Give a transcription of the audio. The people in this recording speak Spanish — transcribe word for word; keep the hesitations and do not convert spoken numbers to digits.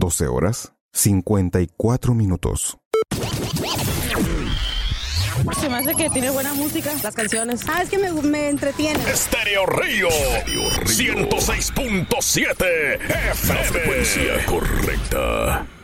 doce horas, cincuenta y cuatro minutos. Se me hace que tiene buena música, las canciones. Ah, es que me, me entretiene. Estéreo Río, ciento seis punto siete F M. La frecuencia correcta.